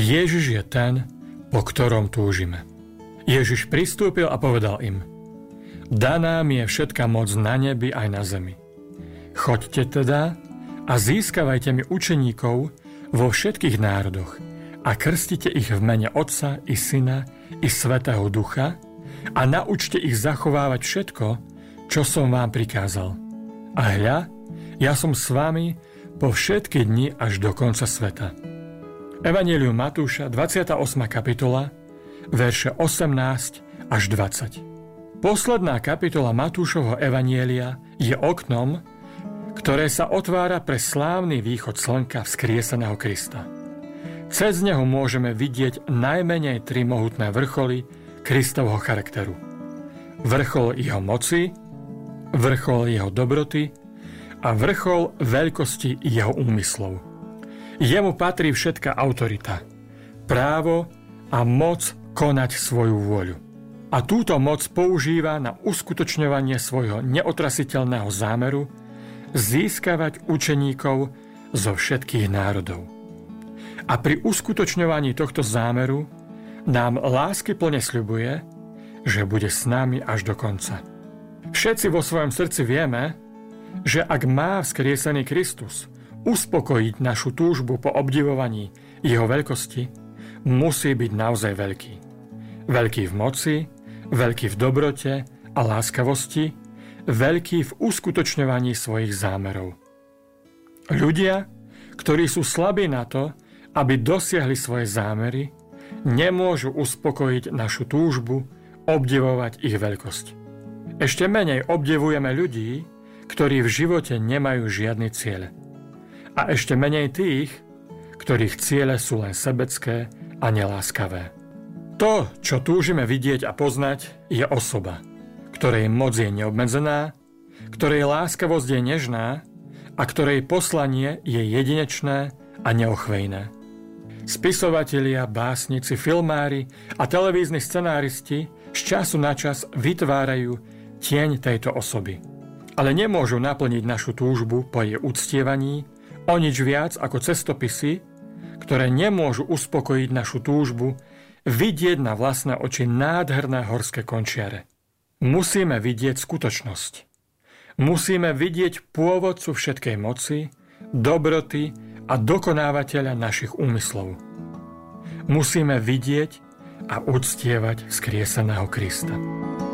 Ježiš je ten, po ktorom túžime. Ježiš pristúpil a povedal im: Daná mi je všetká moc na nebi aj na zemi. Choďte teda a získavajte mi učeníkov vo všetkých národoch a krstite ich v mene Otca i Syna i Svätého Ducha a naučte ich zachovávať všetko, čo som vám prikázal. A hľa, ja som s vami po všetky dni až do konca sveta. Evanjelium Matúša, 28. kapitola, verše 18 až 20. Posledná kapitola Matúšovho evanjelia je oknom, ktoré sa otvára pre slávny východ slnka vzkrieseného Krista. Cez neho môžeme vidieť najmenej 3 mohutné vrcholy Kristovho charakteru. Vrchol jeho moci, vrchol jeho dobroty a vrchol veľkosti jeho úmyslov. Jemu patrí všetká autorita, právo a moc konať svoju vôľu. A túto moc používa na uskutočňovanie svojho neotrasiteľného zámeru získavať učeníkov zo všetkých národov. A pri uskutočňovaní tohto zámeru nám láskyplne sľubuje, že bude s nami až do konca. Všetci vo svojom srdci vieme, že ak má vzkriesený Kristus uspokojiť našu túžbu po obdivovaní jeho veľkosti, musí byť naozaj veľký. Veľký v moci, veľký v dobrote a láskavosti, veľký v uskutočňovaní svojich zámerov. Ľudia, ktorí sú slabí na to, aby dosiahli svoje zámery, nemôžu uspokojiť našu túžbu obdivovať ich veľkosť. Ešte menej obdivujeme ľudí, ktorí v živote nemajú žiadny cieľ. A ešte menej tých, ktorých ciele sú len sebecké a neláskavé. To, čo túžime vidieť a poznať, je osoba, ktorej moc je neobmedzená, ktorej láskavosť je nežná a ktorej poslanie je jedinečné a neochvejné. Spisovatelia, básnici, filmári a televízni scenáristi z času na čas vytvárajú tieň tejto osoby. Ale nemôžu naplniť našu túžbu po jej uctievaní o nič viac ako cestopisy, ktoré nemôžu uspokojiť našu túžbu vidieť na vlastné oči nádherné horské končiare. Musíme vidieť skutočnosť. Musíme vidieť pôvodcu všetkej moci, dobroty a dokonávateľa našich úmyslov. Musíme vidieť a uctievať vzkrieseného Krista.